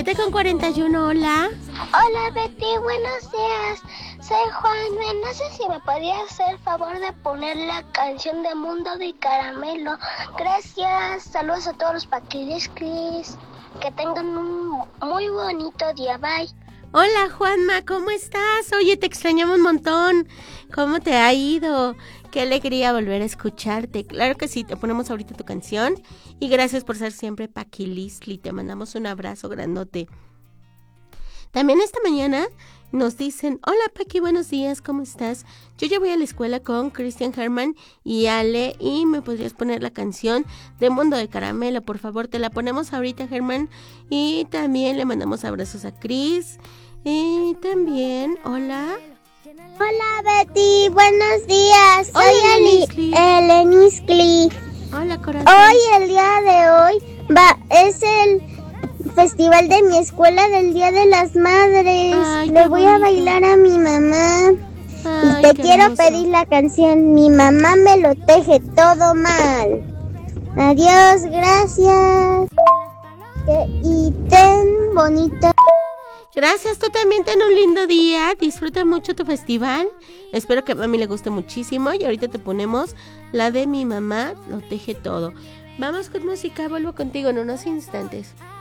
7:41, hola. Hola Betty, buenos días. Soy Juan. No sé si me podrías hacer el favor de poner la canción de Mundo de Caramelo. Gracias. Saludos a todos los paquilisclis. Que tengan un muy bonito día. Bye. Hola Juanma, ¿cómo estás? Oye, te extrañamos un montón. ¿Cómo te ha ido? Qué alegría volver a escucharte. Claro que sí, te ponemos ahorita tu canción. Y gracias por ser siempre Paquilisli. Te mandamos un abrazo grandote. También esta mañana nos dicen: hola Paqui, buenos días, ¿cómo estás? Yo ya voy a la escuela con Cristian Herman y Ale, y me podrías poner la canción de Mundo de Caramelo, por favor. Te la ponemos ahorita, Herman. Y también le mandamos abrazos a Chris. Y también, hola. Hola Betty, buenos días. Soy Eleniscli. Hola, corazón. Hoy, el día de hoy, es el festival de mi escuela del Día de las Madres. Ay, Le qué voy a bonito. bailar a mi mamá. Ay, Y te qué quiero hermoso. pedir la canción Mi mamá me lo teje todo mal. Adiós, gracias. Y ten bonito. Gracias, tú también ten un lindo día. Disfruta mucho tu festival. Espero que a mami le guste muchísimo. Y ahorita te ponemos la de Mi mamá lo teje todo. Vamos con música, vuelvo contigo en unos instantes.